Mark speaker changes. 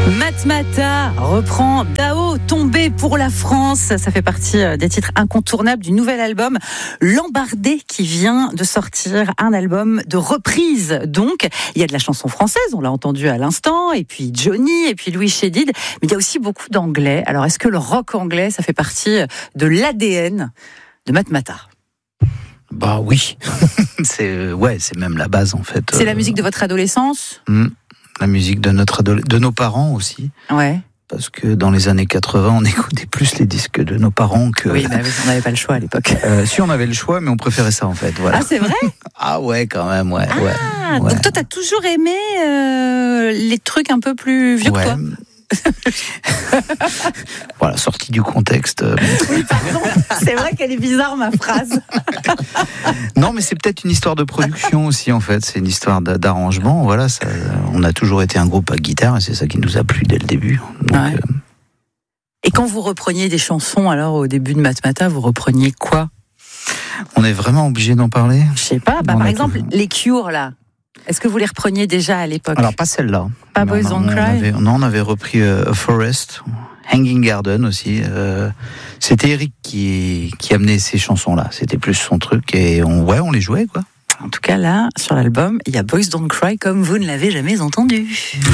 Speaker 1: Matmata reprend Dao, tombé pour la France. Ça fait partie des titres incontournables du nouvel album Lambardé qui vient de sortir, un album de reprise. Donc, il y a de la chanson française, on l'a entendu à l'instant, et puis Johnny, et puis Louis Chédid, mais il y a aussi beaucoup d'anglais. Alors, est-ce que le rock anglais, ça fait partie de l'ADN de Matmata ?
Speaker 2: Bah oui, c'est même la base en fait.
Speaker 1: C'est la musique de votre adolescence ?
Speaker 2: La musique de de nos parents aussi.
Speaker 1: Ouais.
Speaker 2: Parce que dans les années 80, on écoutait plus les disques de nos parents que...
Speaker 1: Oui, on n'avait pas le choix à l'époque.
Speaker 2: Si, on avait le choix, mais on préférait ça en fait. Voilà.
Speaker 1: Ah, c'est vrai ?
Speaker 2: Ah ouais, quand même, ouais.
Speaker 1: Donc toi, t'as toujours aimé les trucs un peu plus vieux que toi ?
Speaker 2: Voilà, sortie du contexte.
Speaker 1: Oui, pardon. C'est vrai qu'elle est bizarre, ma phrase.
Speaker 2: Non, mais c'est peut-être une histoire de production aussi, en fait. C'est une histoire d'arrangement. Voilà, on a toujours été un groupe à guitare et c'est ça qui nous a plu dès le début. Donc,
Speaker 1: ouais. Et quand vous repreniez des chansons, alors au début de Matmata, vous repreniez quoi ?
Speaker 2: On est vraiment obligé d'en parler ?
Speaker 1: Je sais pas. Par exemple, les Cure, là. Est-ce que vous les repreniez déjà à l'époque ?
Speaker 2: Alors, pas celle-là.
Speaker 1: Pas Boys Don't Cry ?
Speaker 2: On avait repris A Forest, Hanging Garden aussi. C'était Eric qui amenait ces chansons-là. C'était plus son truc et on les jouait, quoi.
Speaker 1: En tout cas, là, sur l'album, il y a Boys Don't Cry comme vous ne l'avez jamais entendu.